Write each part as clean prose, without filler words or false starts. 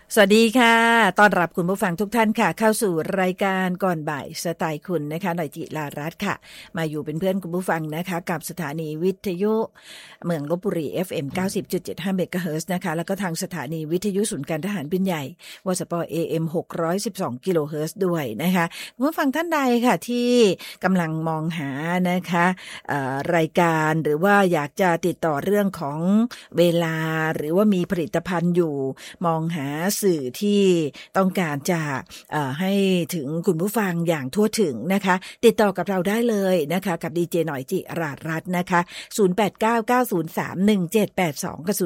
สวัสดีค่ะต้อนรับคุณผู้ฟังทุกท่านค่ะเข้าสู่รายการก่อนบ่ายสไตล์คุณนะคะหน่อยจิลารัตน์ค่ะมาอยู่เป็นเพื่อนคุณผู้ฟังนะคะกับสถานีวิทยุเมืองลพบุรี FM 90.75 เมกะเฮิรตซ์นะคะแล้วก็ทางสถานีวิทยุศูนย์การทหารบินใหญ่วสป AM 612 กิโลเฮิรตซ์ด้วยนะคะคุณผู้ฟังท่านใดค่ะที่กำลังมองหานะคะรายการหรือว่าอยากจะติดต่อเรื่องของเวลาหรือว่ามีผลิตภัณฑ์อยู่มองหาสื่อที่ต้องการจะให้ถึงคุณผู้ฟังอย่างทั่วถึงนะคะติดต่อกับเราได้เลยนะคะกับดีเจหน่อยจิรารัตน์นะคะ0899031782กับ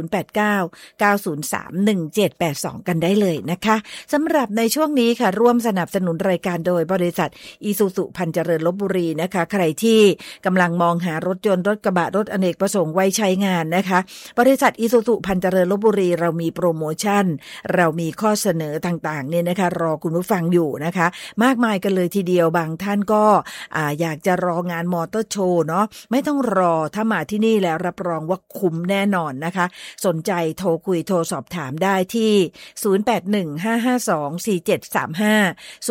0899031782กันได้เลยนะคะสำหรับในช่วงนี้ค่ะร่วมสนับสนุนรายการโดยบริษัทอีซูซุพันเจริญลพบุรีนะคะใครที่กำลังมองหารถยนต์รถกระบะรถอเนกประสงค์ไว้ใช้งานนะคะบริษัทอีซูซุพันเจริญลพบุรีเรามีโปรโมชั่นเรามีข้อเสนอต่างๆเนี่ยนะคะรอคุณผู้ฟังอยู่นะคะมากมายกันเลยทีเดียวบางท่านก็อยากจะรองานมอเตอร์โชว์เนาะไม่ต้องรอถ้ามาที่นี่แล้วรับรองว่าคุ้มแน่นอนนะคะสนใจโทรคุยโทรสอบถามได้ที่0815524735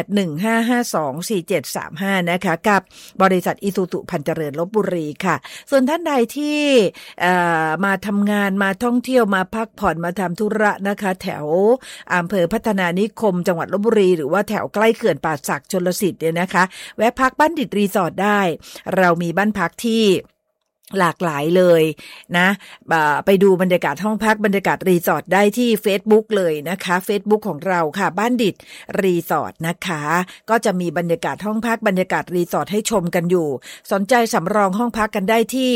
0815524735นะคะกับบริษัทอีซูซุพันเจริญลพบุรีค่ะส่วนท่านใดที่มาทำงานมาท่องเที่ยวมาพักผ่อนมาทำธุระนะคะแถวอำเภอพัฒนานิคมจังหวัดลพบุรีหรือว่าแถวใกล้เขื่อนป่าสักชลสิทธิ์เนี่ยนะคะแวะพักบ้านดิดรีสอร์ทได้เรามีบ้านพักที่หลากหลายเลยนะไปดูบรรยากาศห้องพักบรรยากาศรีสอร์ทได้ที่ Facebook เลยนะคะ Facebook ของเราค่ะบ้านดิดรีสอร์ทนะคะก็จะมีบรรยากาศห้องพักบรรยากาศรีสอร์ทให้ชมกันอยู่สนใจสำรองห้องพักกันได้ที่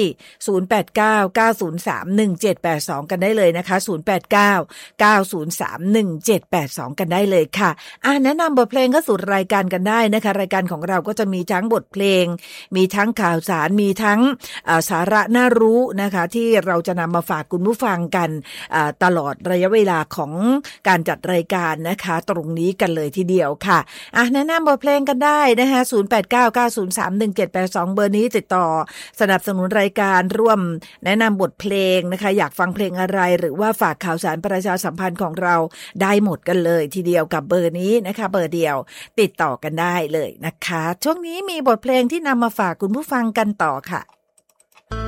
0899031782กันได้เลยนะคะ0899031782กันได้เลยค่ะแนะนำบทเพลงเข้าสู่รายการกันได้นะคะรายการของเราก็จะมีทั้งบทเพลงมีทั้งข่าวสารมีทั้งสาระน่ารู้นะคะที่เราจะนำมาฝากคุณผู้ฟังกันตลอดระยะเวลาของการจัดรายการนะคะตรงนี้กันเลยทีเดียวค่ะแนะนำบทเพลงกันได้นะคะ0899031782เบอร์นี้ติดต่อสนับสนุนรายการร่วมแนะนำบทเพลงนะคะอยากฟังเพลงอะไรหรือว่าฝากข่าวสารประชาสัมพันธ์ของเราได้หมดกันเลยทีเดียวกับเบอร์นี้นะคะเบอร์เดียวติดต่อกันได้เลยนะคะช่วงนี้มีบทเพลงที่นำมาฝากคุณผู้ฟังกันต่อค่ะ